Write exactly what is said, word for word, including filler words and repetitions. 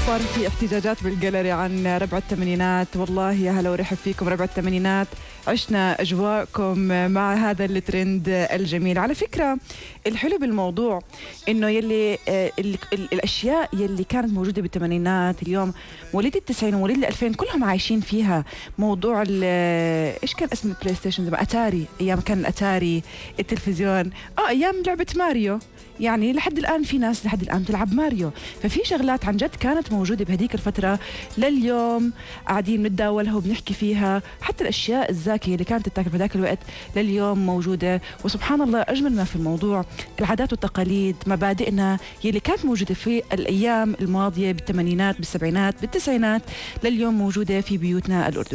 صار في احتجاجات بالجاليري عن ربع الثمانينات. والله يا هلا ورحب فيكم. ربع الثمانينات عشنا أجواءكم مع هذا الترند الجميل. على فكرة الحلو بالموضوع إنه يلي ال ال الأشياء يلي كانت موجودة بالثمانينات اليوم مواليد التسعين ومواليد الألفين كلهم عايشين فيها. موضوع إيش كان اسم البلاي ستيشن زمان؟ أتاري. أيام كان الأتاري، التلفزيون، آه أيام لعبة ماريو. يعني لحد الآن في ناس لحد الآن تلعب ماريو. ففي شغلات عن جد كانت موجودة بهديك الفترة لليوم قاعدين نتداولها وبنحكي فيها. حتى الأشياء الزاكية اللي كانت تتاكل بهذاك الوقت لليوم موجودة. وسبحان الله أجمل ما في الموضوع العادات والتقاليد، مبادئنا يلي كانت موجودة في الأيام الماضية بالثمانينات بالسبعينات بالتسعينات لليوم موجودة في بيوتنا الأردنية.